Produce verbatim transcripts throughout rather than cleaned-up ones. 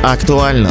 Актуально.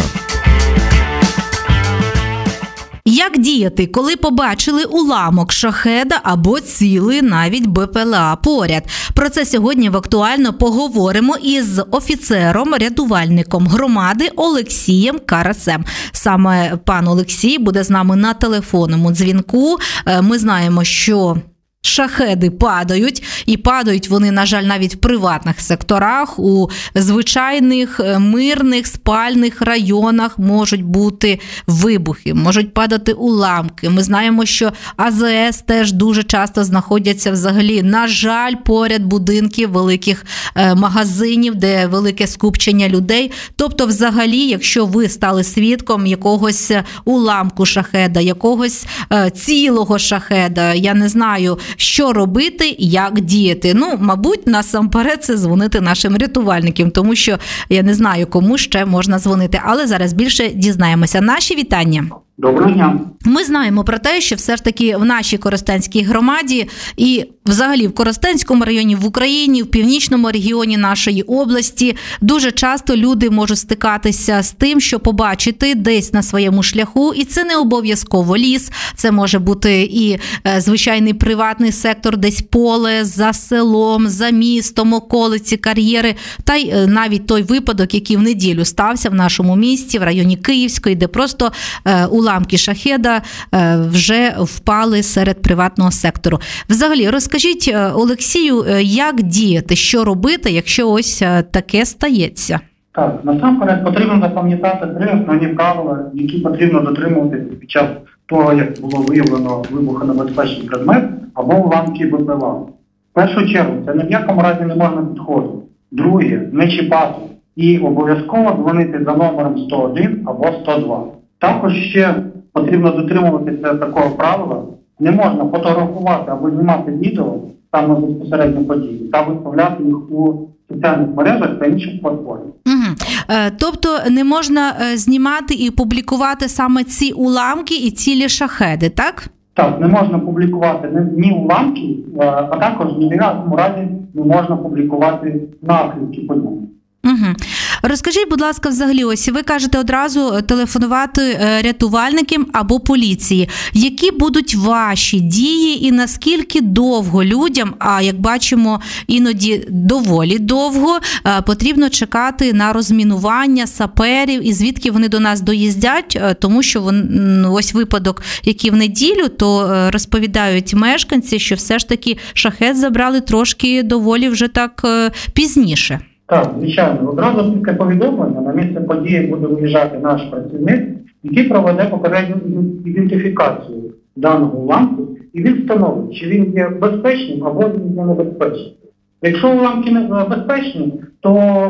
Як діяти, коли побачили уламок шахеда або цілий навіть Б П Л А поряд? Про це сьогодні в «Актуально» поговоримо із офіцером-рятувальником громади Олексієм Карасем. Саме пан Олексій буде з нами на телефонному дзвінку. Ми знаємо, що шахеди падають, і падають вони, на жаль, навіть в приватних секторах, у звичайних мирних спальних районах можуть бути вибухи, можуть падати уламки. Ми знаємо, що А З С теж дуже часто знаходяться взагалі, на жаль, поряд будинків великих магазинів, де велике скупчення людей. Тобто, взагалі, якщо ви стали свідком якогось уламку шахеда, якогось цілого шахеда, я не знаю, що робити, як діяти. Ну, мабуть, насамперед це дзвонити нашим рятувальникам, тому що я не знаю, кому ще можна дзвонити. Але зараз більше дізнаємося. Наші вітання. Доброго дня. Ми знаємо про те, що все ж таки в нашій Коростенській громаді і взагалі в Коростенському районі, в Україні, в північному регіоні нашої області дуже часто люди можуть стикатися з тим, що побачити десь на своєму шляху, і це не обов'язково ліс, це може бути і е, звичайний приватний сектор, десь поле, за селом, за містом, околиці, кар'єри, та й е, навіть той випадок, який в неділю стався в нашому місті, в районі Київської, де просто е, уламки шахеда е, вже впали серед приватного сектору. Взагалі, розкажіть, Олексію, як діяти, що робити, якщо ось таке стається? Так, насамперед потрібно запам'ятати три основні правила, які потрібно дотримуватися під час того, як було виявлено вибухонебезпечний предмет або уламки Б П Л А. В першу чергу, це ні в якому разі не можна підходити. Друге, не чіпати. І обов'язково дзвонити за номером сто один або сто два. Також ще потрібно дотримуватися такого правила. Не можна фотографувати або знімати відео саме безпосередньо події та виставляти їх у соціальних мережах та інших платформах. Угу. Е, тобто не можна е, знімати і публікувати саме ці уламки і цілі шахеди, так? Так, не можна публікувати ні уламки, а також ні в якому разі не можна публікувати наслідки події. Угу. Розкажіть, будь ласка, взагалі, ось ви кажете одразу телефонувати рятувальникам або поліції. Які будуть ваші дії і наскільки довго людям, а як бачимо, іноді доволі довго, потрібно чекати на розмінування саперів і звідки вони до нас доїздять, тому що вон, ось випадок, який в неділю, то розповідають мешканці, що все ж таки шахед забрали трошки доволі вже так пізніше. Так, звичайно. Одразу після повідомлення на місце події буде виїжджати наш працівник, який проведе попередню ідентифікацію даного уламку, і він встановить, чи він є безпечним або він є небезпечним. Якщо уламки не безпечні, то,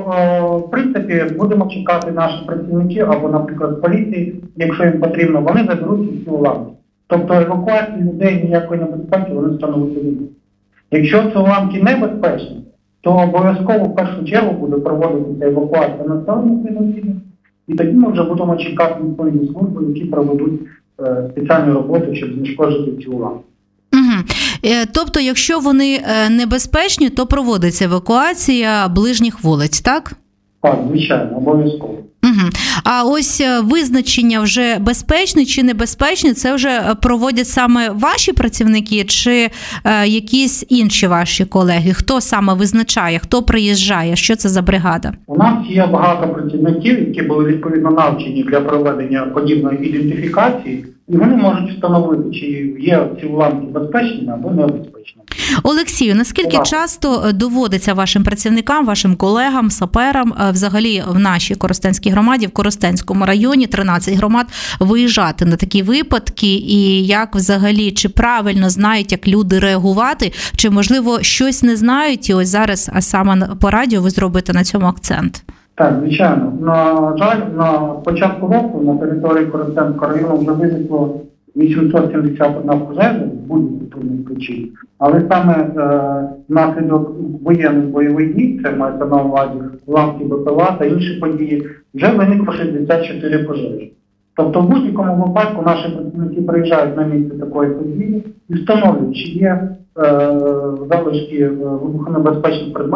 в принципі, будемо чекати наші працівники або, наприклад, поліції, якщо їм потрібно, вони заберуть ці уламки. Тобто евакуації людей ніякої небезпеки вони встановити не будуть. Якщо ці уламки небезпечні, то обов'язково в першу чергу буде проводитися евакуація населення цих, і тоді ми вже будемо чекати відповідні служби, які проведуть е, спеціальні роботи, щоб знешкоджити ці уламки. Угу. Тобто, якщо вони небезпечні, то проводиться евакуація ближніх вулиць, так? Так, звичайно, обов'язково. Угу. А ось визначення вже безпечний чи небезпечний, це вже проводять саме ваші працівники чи е, якісь інші ваші колеги? Хто саме визначає, хто приїжджає, що це за бригада? У нас є багато працівників, які були відповідно навчені для проведення подібної ідентифікації, і вони можуть встановити, чи є ці уламки безпечними або небезпечними. Олексію, наскільки часто доводиться вашим працівникам, вашим колегам, саперам, взагалі в нашій Коростенській громаді, в Коростенському районі, тринадцять громад, виїжджати на такі випадки, і як взагалі, чи правильно знають, як люди реагувати, чи можливо щось не знають, і ось зараз, а саме по радіо ви зробите на цьому акцент? Так, звичайно. На жаль, на початку року на території Коростенського району вже виникло вісімсот сімдесят одна пожежа з будь-яких причин. Але саме е, внаслідок воєнних бойових дій, це мається на увазі уламки Б П Л А та інші події, вже виникло шістдесят чотири пожежі. Тобто в будь-якому випадку наші працівники приїжджають на місце такої події і встановлюють, чи є е, залишки вибухонебезпечних предметів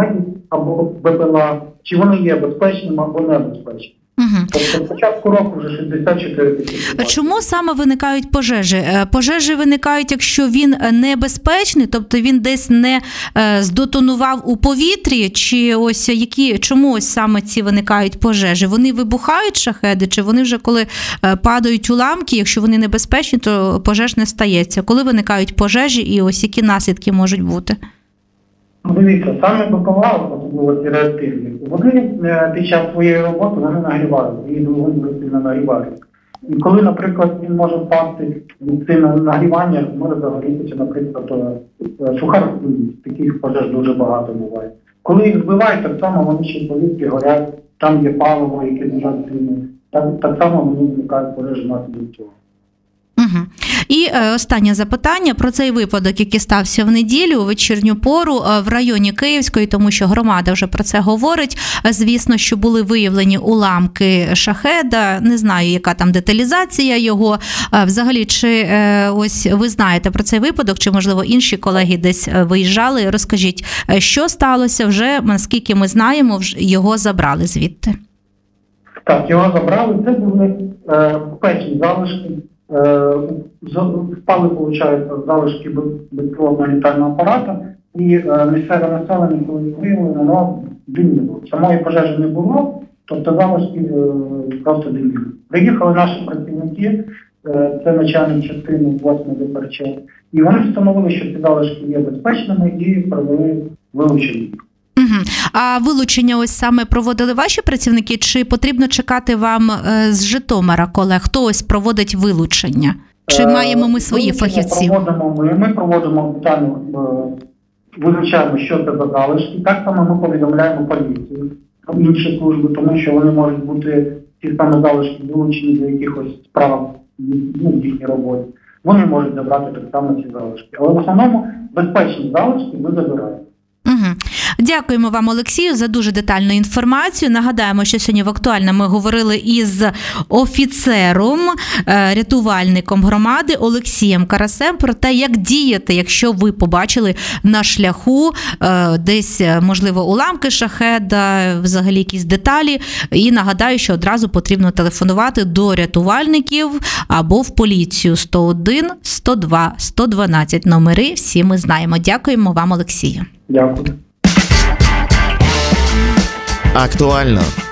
або БПЛА, чи вони є безпечними або небезпечними. Угу. Тобто, з початку року вже шістдесят чотири тисячі. Чому саме виникають пожежі? Е, Пожежі виникають, якщо він небезпечний, тобто він десь не е, здетонував у повітрі, чи ось які, чому ось саме ці виникають пожежі? Вони вибухають, шахеди, чи вони вже коли е, падають уламки, якщо вони небезпечні, то пожеж не стається? Коли виникають пожежі і ось які наслідки можуть бути? Дивіться, саме БПЛА, особливо ці реактивні, вони е, під час своєї роботи вони нагрівають, її двигун дуже сильно нагрівають. І коли, наприклад, він може впасти від сильного нагрівання, може загорітися, наприклад, е, сухар, таких пожеж дуже багато буває. Коли їх збивають, так само вони ще в повітрі горять, там є паливо, яке дуже активне, так, так само вони виникають пожежі внаслідок цього. Угу. І е, останнє запитання про цей випадок, який стався в неділю у вечірню пору е, в районі Київської, тому що громада вже про це говорить. Е, звісно, що були виявлені уламки шахеда, не знаю, яка там деталізація його. Е, взагалі, чи е, ось ви знаєте про цей випадок, чи, можливо, інші колеги десь виїжджали? Розкажіть, е, що сталося вже, наскільки ми знаємо, вже його забрали звідти? Так, його забрали, це були е, печні залишки. Впали, виходить, залишки безпілотного літального апарата, і е, місцеве населення, коли виявили, воно диміло. Самої пожежі не було, тобто залишки е, просто диміли. Приїхали наші працівники, е, це начальник частини восьмої ДПРЧ, і вони встановили, що ці залишки є безпечними і провели вилучення. Угу. А вилучення ось саме проводили ваші працівники, чи потрібно чекати вам е, з Житомира колег? Хто ось проводить вилучення? Чи маємо ми свої фахівці? Проводимо ми, ми проводимо детально, е, визначаємо, що це за залишки. Так само ми повідомляємо поліцію, інші служби, тому що вони можуть бути, ці саме залишки вилучені до якихось справ, ну, в їхній роботі. Вони можуть забрати так само ці залишки. Але в основному безпечні залишки ми забираємо. Угу. Дякуємо вам, Олексію, за дуже детальну інформацію. Нагадаємо, що сьогодні в «Актуально» ми говорили із офіцером, рятувальником громади Олексієм Карасем про те, як діяти, якщо ви побачили на шляху десь, можливо, уламки шахеда, взагалі якісь деталі. І нагадаю, що одразу потрібно телефонувати до рятувальників або в поліцію сто один, сто два, сто дванадцять. Номери всі ми знаємо. Дякуємо вам, Олексію. Дякую. Актуально